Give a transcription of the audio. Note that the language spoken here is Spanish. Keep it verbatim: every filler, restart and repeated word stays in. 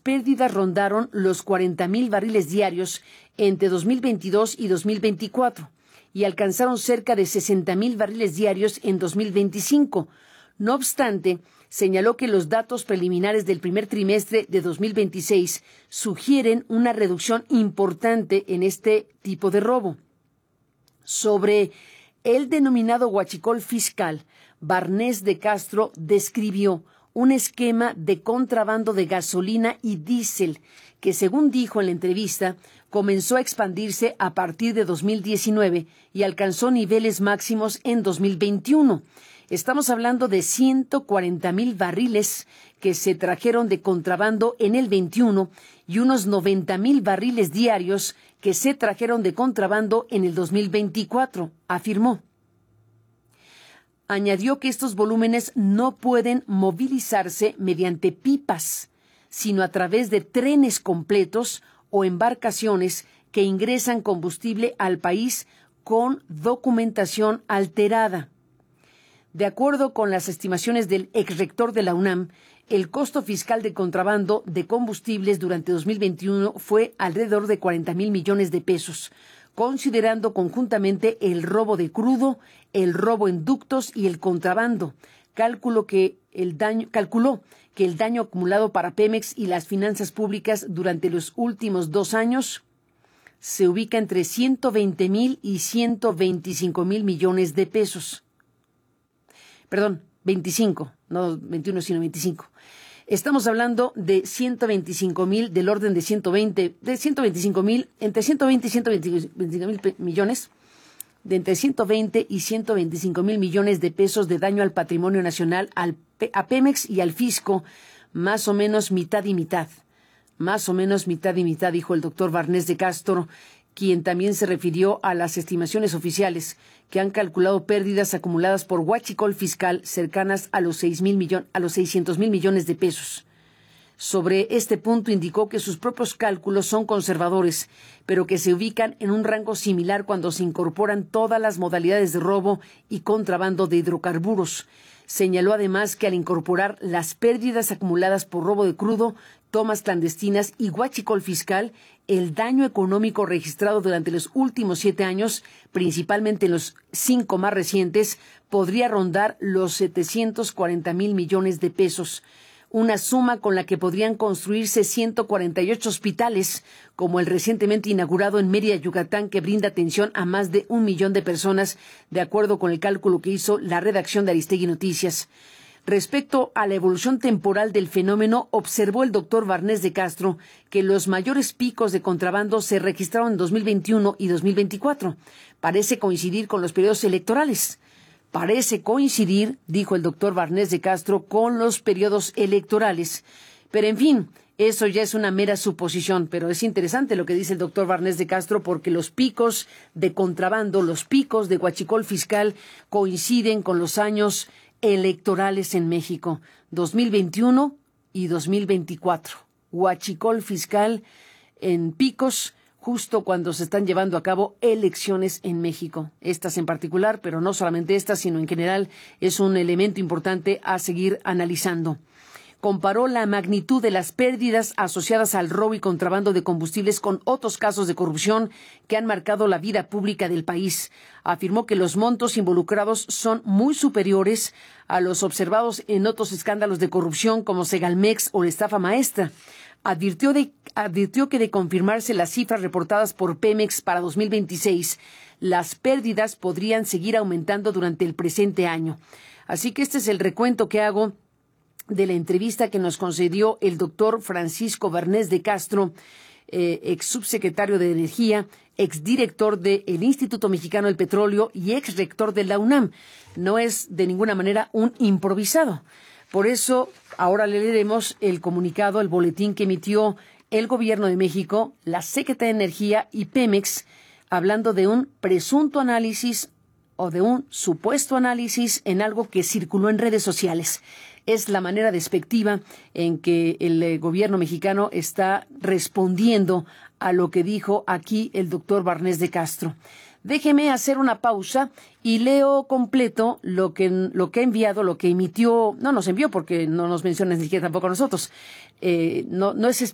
pérdidas rondaron los cuarenta mil barriles diarios entre dos mil veintidós y dos mil veinticuatro y alcanzaron cerca de sesenta mil barriles diarios en dos mil veinticinco. No obstante, señaló que los datos preliminares del primer trimestre de dos mil veintiséis sugieren una reducción importante en este tipo de robo. Sobre el denominado huachicol fiscal, Barnés de Castro describió un esquema de contrabando de gasolina y diésel que, según dijo en la entrevista, comenzó a expandirse a partir de dos mil diecinueve y alcanzó niveles máximos en dos mil veintiuno. Estamos hablando de ciento cuarenta mil barriles que se trajeron de contrabando en el veintiuno y unos noventa mil barriles diarios que se trajeron de contrabando en el dos mil veinticuatro, afirmó. Añadió que estos volúmenes no pueden movilizarse mediante pipas, sino a través de trenes completos o embarcaciones que ingresan combustible al país con documentación alterada. De acuerdo con las estimaciones del exrector de la UNAM, el costo fiscal de contrabando de combustibles durante dos mil veintiuno fue alrededor de cuarenta mil millones de pesos, considerando conjuntamente el robo de crudo, el robo en ductos y el contrabando. Calculó que el daño, calculó que el daño acumulado para Pemex y las finanzas públicas durante los últimos dos años se ubica entre ciento veinte mil y ciento veinticinco mil millones de pesos. Perdón, veinticinco, no veintiuno, sino veinticinco. Estamos hablando de ciento veinticinco mil, del orden de ciento veinte, de ciento veinticinco mil, entre ciento veinte y ciento veinticinco mil millones, de entre ciento veinte y ciento veinticinco mil millones de pesos de daño al patrimonio nacional, al, a Pemex y al fisco, más o menos mitad y mitad. Más o menos mitad y mitad, dijo el doctor Barnés de Castro, quien también se refirió a las estimaciones oficiales que han calculado pérdidas acumuladas por huachicol fiscal cercanas a los seis mil millones, a los seiscientos mil millones de pesos. Sobre este punto indicó que sus propios cálculos son conservadores, pero que se ubican en un rango similar cuando se incorporan todas las modalidades de robo y contrabando de hidrocarburos. Señaló además que al incorporar las pérdidas acumuladas por robo de crudo, tomas clandestinas y huachicol fiscal, el daño económico registrado durante los últimos siete años, principalmente en los cinco más recientes, podría rondar los setecientos cuarenta mil millones de pesos. Una suma con la que podrían construirse ciento cuarenta y ocho hospitales, como el recientemente inaugurado en Mérida, Yucatán, que brinda atención a más de un millón de personas, de acuerdo con el cálculo que hizo la redacción de Aristegui Noticias. Respecto a la evolución temporal del fenómeno, observó el doctor Barnés de Castro que los mayores picos de contrabando se registraron en dos mil veintiuno y dos mil veinticuatro. Parece coincidir con los periodos electorales. Parece coincidir, dijo el doctor Barnés de Castro, con los periodos electorales. Pero, en fin, eso ya es una mera suposición, pero es interesante lo que dice el doctor Barnés de Castro porque los picos de contrabando, los picos de huachicol fiscal coinciden con los años electorales en México, dos mil veintiuno y dos mil veinticuatro. Huachicol fiscal en picos justo cuando se están llevando a cabo elecciones en México. Estas en particular, pero no solamente estas, sino en general, es un elemento importante a seguir analizando. Comparó la magnitud de las pérdidas asociadas al robo y contrabando de combustibles con otros casos de corrupción que han marcado la vida pública del país. Afirmó que los montos involucrados son muy superiores a los observados en otros escándalos de corrupción como Segalmex o la estafa maestra. Advirtió, de, advirtió que de confirmarse las cifras reportadas por Pemex para dos mil veintiséis, las pérdidas podrían seguir aumentando durante el presente año. Así que este es el recuento que hago de la entrevista que nos concedió el doctor Francisco Barnés de Castro, eh, ex subsecretario de Energía, exdirector del Instituto Mexicano del Petróleo y ex rector de la UNAM. No es de ninguna manera un improvisado. Por eso, ahora le leeremos el comunicado, el boletín que emitió el Gobierno de México, la Secretaría de Energía y Pemex, hablando de un presunto análisis o de un supuesto análisis en algo que circuló en redes sociales. Es la manera despectiva en que el eh, gobierno mexicano está respondiendo a lo que dijo aquí el doctor Barnés de Castro. Déjeme hacer una pausa y leo completo lo que, lo que ha enviado, lo que emitió, no nos envió porque no nos menciona ni siquiera tampoco a nosotros. Eh, no, no es